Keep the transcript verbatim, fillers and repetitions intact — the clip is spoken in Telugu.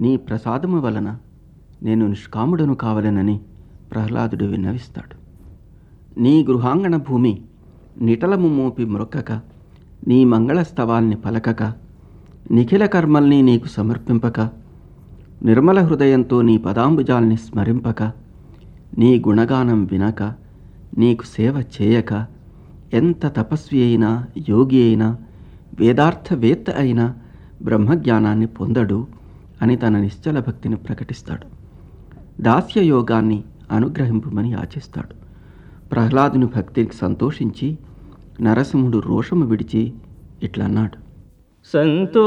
నీ ప్రసాదము వలన నేను నిష్కాముడను కావలెనని ప్రహ్లాదుడు విన్నవిస్తాడు. నీ గృహాంగణ భూమి నిటలము మోపి మ్రొక్కక, నీ మంగళస్తవాల్ని పలకక, నిఖిల కర్మల్ని నీకు సమర్పింపక, నిర్మల హృదయంతో నీ పదాంబుజాల్ని స్మరింపక, నీ గుణగానం వినక, నీకు సేవ చేయక, ఎంత తపస్వి అయినా, యోగి అయినా, వేదార్థవేత్త అయినా బ్రహ్మజ్ఞానాన్ని పొందడు అని తన నిశ్చల భక్తిని ప్రకటిస్తాడు. దాస్య యోగాన్ని అనుగ్రహింపుమని యాచిస్తాడు. ప్రహ్లాదుని భక్తికి సంతోషించి నరసింహుడు రోషము విడిచి ఇట్లన్నాడు. సంతో